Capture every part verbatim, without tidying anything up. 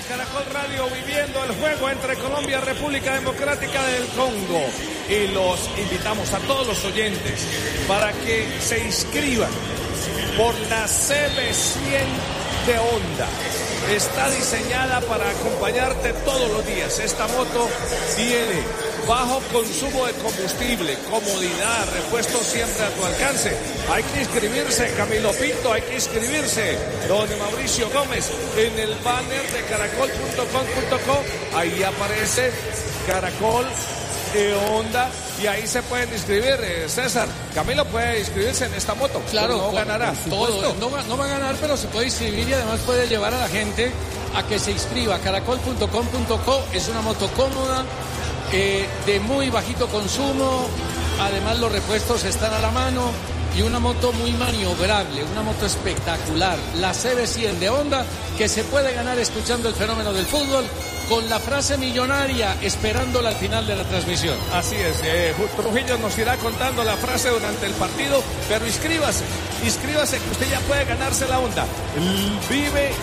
en Caracol Radio viviendo el juego entre Colombia y República Democrática del Congo. Y los invitamos a todos los oyentes para que se inscriban por la C B cien de Honda. Está diseñada para acompañarte todos los días. Esta moto tiene bajo consumo de combustible, comodidad, repuesto siempre a tu alcance. Hay que inscribirse, Camilo Pinto, hay que inscribirse. Don Mauricio Gómez, en el banner de caracol punto com punto co, ahí aparece Caracol de Honda y ahí se pueden inscribir. eh, César, Camilo puede inscribirse en esta moto. Claro, no por, ganará. Por todo, no, va, no va a ganar, pero se puede inscribir y además puede llevar a la gente a que se inscriba. caracol punto com punto co es una moto cómoda, eh, de muy bajito consumo, además los repuestos están a la mano y una moto muy maniobrable, una moto espectacular, la C B cien de Honda, que se puede ganar escuchando el fenómeno del fútbol con la frase millonaria esperándola al final de la transmisión. Así es, eh, Trujillo nos irá contando la frase durante el partido, pero inscríbase, inscríbase que usted ya puede ganarse la Honda. Vive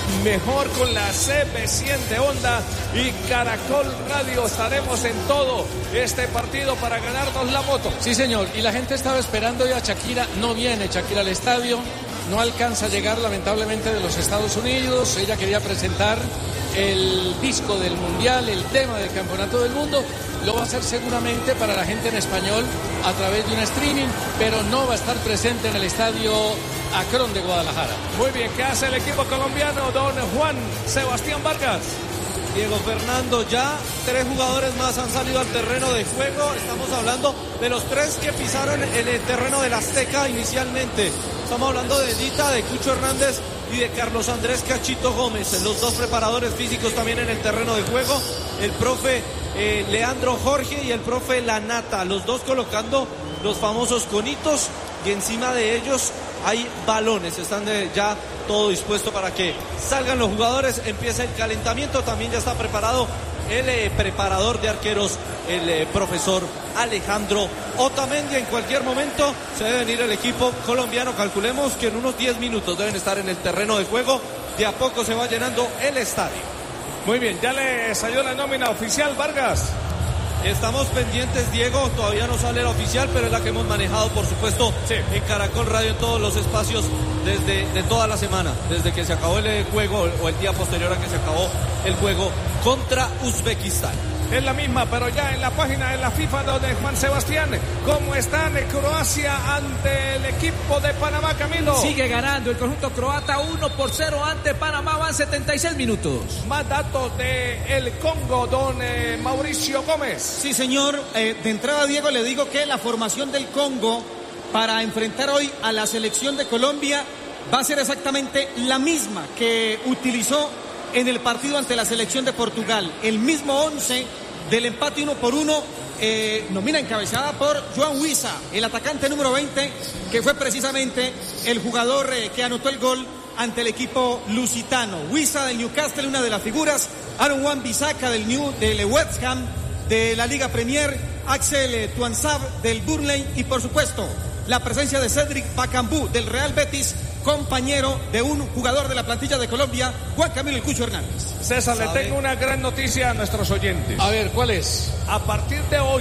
mejor con la C B cien de Honda y Caracol Radio. Estaremos en todo este partido para ganarnos la moto. Sí, señor, y la gente estaba esperando ya a Shakira, no viene Shakira al estadio, no alcanza a llegar lamentablemente de los Estados Unidos. Ella quería presentar el disco del Mundial, el tema del Campeonato del Mundo. Lo va a hacer seguramente para la gente en español a través de un streaming, pero no va a estar presente en el estadio Akron de Guadalajara. Muy bien, ¿qué hace el equipo colombiano, don Juan Sebastián Vargas? Diego Fernando, ya tres jugadores más han salido al terreno de juego. Estamos hablando de los tres que pisaron en el terreno del Azteca inicialmente. Estamos hablando de Dita, de Cucho Hernández y de Carlos Andrés Cachito Gómez, los dos preparadores físicos también en el terreno de juego, el profe eh, Leandro Jorge y el profe Lanata, los dos colocando los famosos conitos y encima de ellos hay balones, están de, ya todo dispuesto para que salgan los jugadores, empieza el calentamiento, también ya está preparado el eh, preparador de arqueros, el eh, profesor Alejandro Otamendi. En cualquier momento se debe venir el equipo colombiano, calculemos que en unos diez minutos deben estar en el terreno de juego, de a poco se va llenando el estadio. Muy bien, ya le salió la nómina oficial, Vargas. Estamos pendientes, Diego, todavía no sale la oficial, pero es la que hemos manejado, por supuesto, sí, en Caracol Radio, en todos los espacios desde de toda la semana, desde que se acabó el juego o el día posterior a que se acabó el juego contra Uzbekistán. Es la misma, pero ya en la página de la FIFA, donde Juan Sebastián, ¿cómo están en Croacia ante el equipo de Panamá, Camilo? Sigue ganando el conjunto croata uno por cero ante Panamá, van setenta y seis minutos. Más datos de el Congo, don eh, Mauricio Gómez. Sí, señor, eh, de entrada, Diego, le digo que la formación del Congo para enfrentar hoy a la selección de Colombia va a ser exactamente la misma que utilizó en el partido ante la selección de Portugal. El mismo once del empate uno por uno, eh, nómina encabezada por Joan Wissa, el atacante número veinte, que fue precisamente el jugador eh, que anotó el gol ante el equipo lusitano. Wissa del Newcastle, una de las figuras, Aaron Wan-Bissaka del New, del West Ham, de la Liga Premier, Axel eh, Tuanzab del Burnley y por supuesto la presencia de Cedric Bakambu del Real Betis, compañero de un jugador de la plantilla de Colombia, Juan Camilo El Cucho Hernández. César, le tengo una gran noticia a nuestros oyentes. A ver, ¿cuál es? A partir de hoy,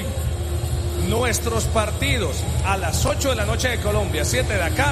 nuestros partidos a las ocho de la noche de Colombia, siete de acá,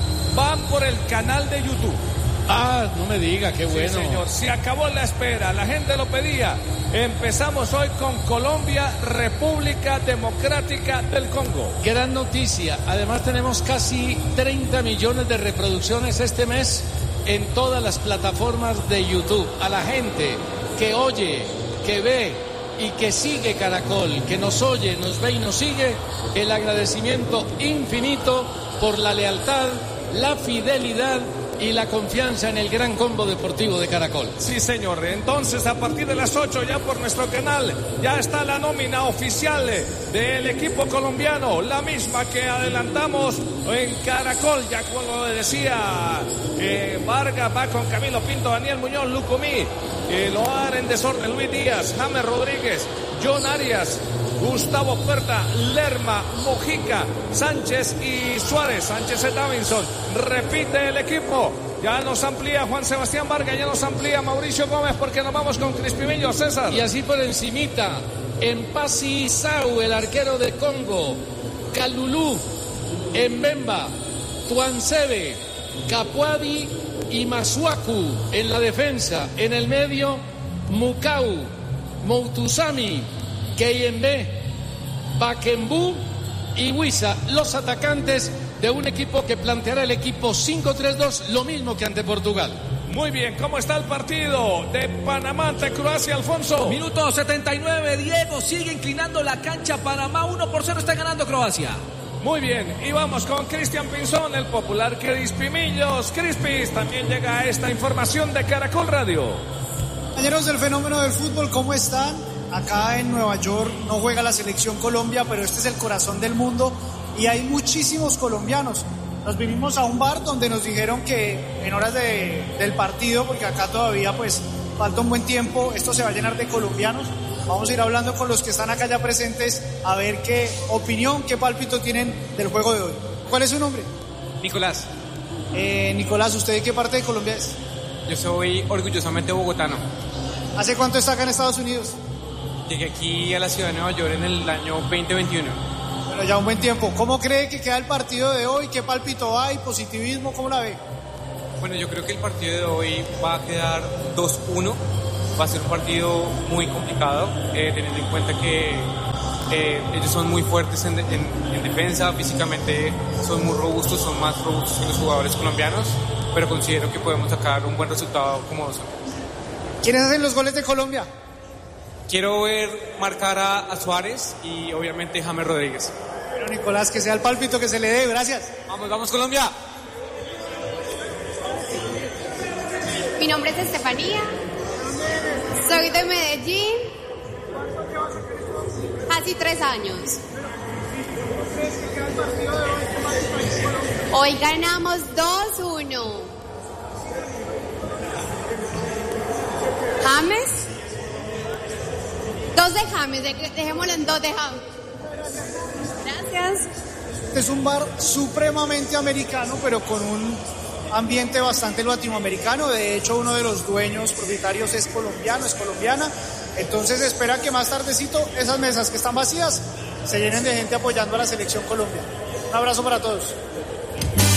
van por el canal de YouTube. Ah, no me diga, qué bueno. Sí, señor, se acabó la espera, la gente lo pedía. Empezamos hoy con Colombia, República Democrática del Congo. Gran noticia, además tenemos casi treinta millones de reproducciones este mes en todas las plataformas de YouTube. A la gente que oye, que ve y que sigue Caracol, que nos oye, nos ve y nos sigue, el agradecimiento infinito por la lealtad, la fidelidad y la confianza en el gran combo deportivo de Caracol. Sí, señor. Entonces, a partir de las ocho, ya por nuestro canal, ya está la nómina oficial del equipo colombiano, la misma que adelantamos en Caracol, ya como lo decía eh, Vargas, va con Camilo Pinto, Daniel Muñoz, Lucumí, eh, Loar en desorden, Luis Díaz, James Rodríguez, John Arias, Gustavo Puerta, Lerma, Mojica, Sánchez y Suárez. Sánchez y Davinson. Repite el equipo. Ya nos amplía Juan Sebastián Vargas, ya nos amplía Mauricio Gómez, porque nos vamos con Crispimillo, César. Y así por encimita, Empasi Isau, el arquero de Congo, Kalulu, Mbemba, Tuansebe, Capuadi y Masuaku en la defensa. En el medio, Mukau, Moutusami, Keyembe, Bakembu y Huiza, los atacantes de un equipo que planteará el equipo cinco tres dos, lo mismo que ante Portugal. Muy bien, ¿cómo está el partido de Panamá ante Croacia, Alfonso? Minuto setenta y nueve, Diego sigue inclinando la cancha, Panamá uno por cero está ganando Croacia. Muy bien, y vamos con Cristian Pinzón, el popular Crispimillos. Crispis, también llega esta información de Caracol Radio. Compañeros del fenómeno del fútbol, ¿cómo están? Acá en Nueva York no juega la selección Colombia, pero este es el corazón del mundo y hay muchísimos colombianos. Nos vinimos a un bar donde nos dijeron que en horas de, del partido, porque acá todavía pues falta un buen tiempo, esto se va a llenar de colombianos. Vamos a ir hablando con los que están acá ya presentes a ver qué opinión, qué pálpito tienen del juego de hoy. ¿Cuál es su nombre? Nicolás. Eh, Nicolás, ¿usted de qué parte de Colombia es? Yo soy orgullosamente bogotano. ¿Hace cuánto está acá en Estados Unidos? Llegué aquí a la ciudad de Nueva York en el año veinte veintiuno. Bueno, ya un buen tiempo. ¿Cómo cree que queda el partido de hoy? ¿Qué pálpito hay? ¿Positivismo? ¿Cómo la ve? Bueno, yo creo que el partido de hoy va a quedar dos uno. Va a ser un partido muy complicado, eh, teniendo en cuenta que eh, ellos son muy fuertes en, en, en defensa, físicamente son muy robustos, son más robustos que los jugadores colombianos, pero considero que podemos sacar un buen resultado como dos. ¿Quiénes hacen los goles de Colombia? Quiero ver marcar a, a Suárez y obviamente James Rodríguez. Bueno, Nicolás, que sea el pálpito que se le dé, gracias. Vamos, vamos Colombia. Mi nombre es Estefanía, soy de Medellín, hace tres años. Hoy ganamos dos uno. James, dos de James, dejémoslo en dos de James. Gracias. Este es un bar supremamente americano, pero con un ambiente bastante latinoamericano. De hecho, uno de los dueños, propietarios, es colombiano, es colombiana. Entonces espera que más tardecito esas mesas que están vacías se llenen de gente apoyando a la selección Colombia. Un abrazo para todos.